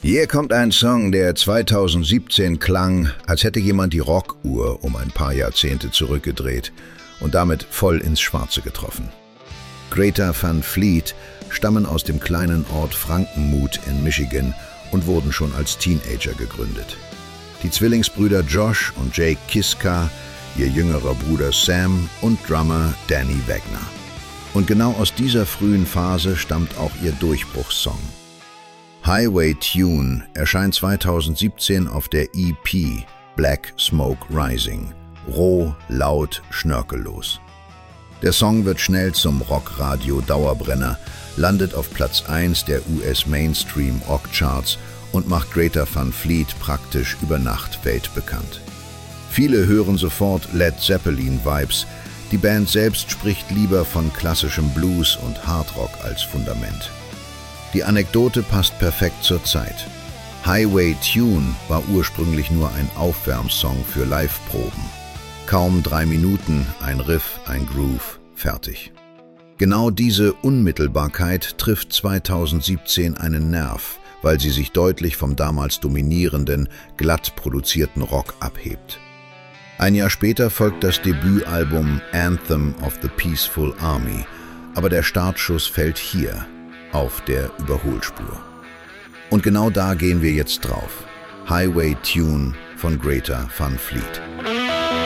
Hier kommt ein Song, der 2017 klang, als hätte jemand die Rockuhr um ein paar Jahrzehnte zurückgedreht und damit voll ins Schwarze getroffen. Greta Van Fleet stammen aus dem kleinen Ort Frankenmuth in Michigan und wurden schon als Teenager gegründet. Die Zwillingsbrüder Josh und Jake Kiska, ihr jüngerer Bruder Sam und Drummer Danny Wagner. Und genau aus dieser frühen Phase stammt auch ihr Durchbruchssong. Highway Tune erscheint 2017 auf der EP Black Smoke Rising, roh, laut, schnörkellos. Der Song wird schnell zum Rockradio-Dauerbrenner, landet auf Platz 1 der US-Mainstream-Rock-Charts und macht Greta Van Fleet praktisch über Nacht weltbekannt. Viele hören sofort Led Zeppelin-Vibes, die Band selbst spricht lieber von klassischem Blues und Hardrock als Fundament. Die Anekdote passt perfekt zur Zeit. Highway Tune war ursprünglich nur ein Aufwärmsong für Live-Proben. Kaum 3 Minuten, ein Riff, ein Groove, fertig. Genau diese Unmittelbarkeit trifft 2017 einen Nerv, weil sie sich deutlich vom damals dominierenden, glatt produzierten Rock abhebt. Ein Jahr später folgt das Debütalbum Anthem of the Peaceful Army, aber der Startschuss fällt hier, auf der Überholspur. Und genau da gehen wir jetzt drauf. Highway Tune von Greta Van Fleet.